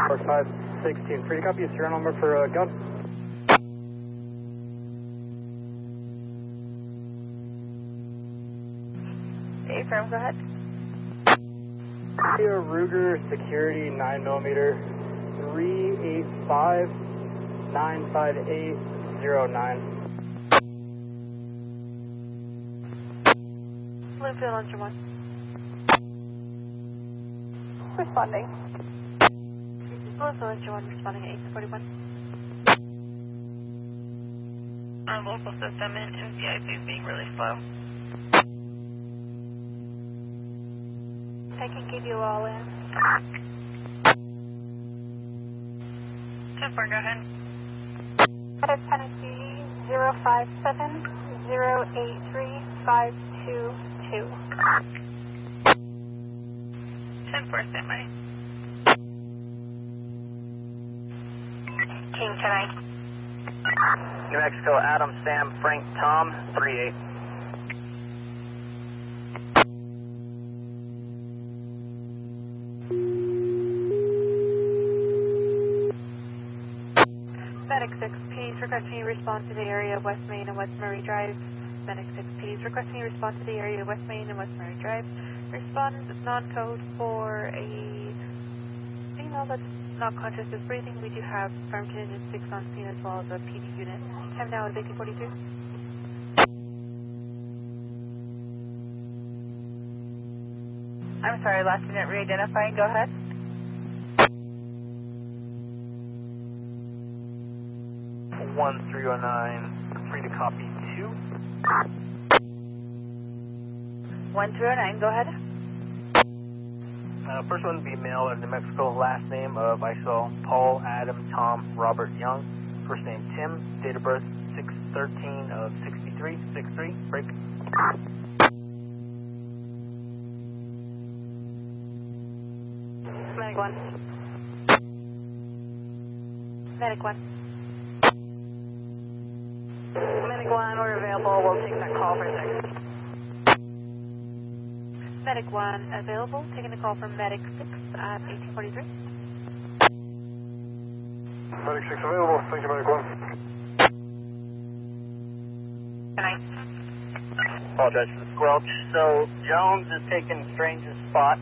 4516, free to copy, serial number for gun. Affirm, go ahead. Here, Ruger Security 9mm 385-95809. Bluefield Engine 1. Responding. Bluefield Engine 1 responding at 841. Our local system in NCIC is being really slow. I can give you all in. 10-4, go ahead. Tennessee 057-083-522. 10-4, standby. King tonight. New Mexico, Adam, Sam, Frank, Tom, 38. Medic 6, please requesting you respond to the area of West Main and West Murray Drive. Medic 6, please requesting you respond to the area of West Main and West Murray Drive. Respond non-code for a female that's not conscious of breathing. We do have Farmington 6 on scene as well as a PD unit. Time now is 1842. I'm sorry, last unit re-identifying, go ahead. One 309, free to copy 2. 1309, go ahead. First one would be male of New Mexico, last name of I saw Paul, Adam, Tom, Robert Young. First name Tim, date of birth 6/13 of 63, 63, break. Medic 1. Medic 1. Medic 1, we're available. We'll take that call for a second. Medic 1 available. Taking the call from Medic 6 at 1843. Medic 6 available, thank you, Medic 1. Tonight. Apologize for the squelch. So Jones is taking Strange's spot.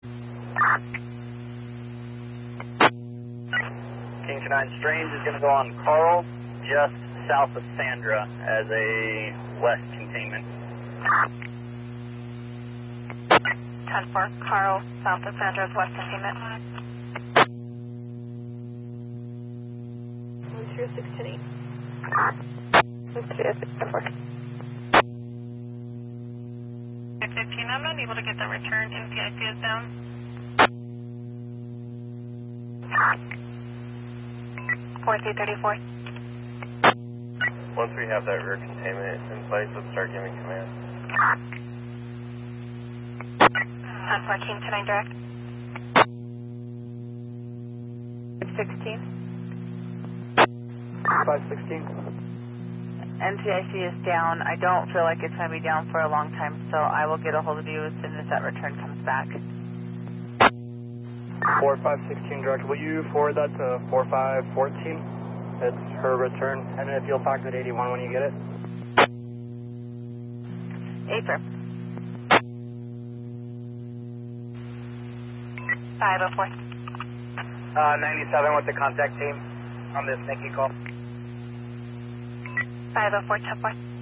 King 9 Strange is going to go on Carl, just south of Sandra as a west containment. 10-4, Carl, south of Sandra's west containment. 10610. 10610. 15, I'm not able to get the return. NCIC is down. 4334. Once we have that rear containment in place, let's start giving command. 10-4, King tonight direct. 16. 516. NCIC is down. I don't feel like it's going to be down for a long time, so I will get a hold of you as soon as that return comes back. 4516 direct, will you forward that to 4514? It's her return, and if you'll talk to 81 when you get it. Affirm. 504. 97 with the contact team on this Nikki call. 504, 10-4.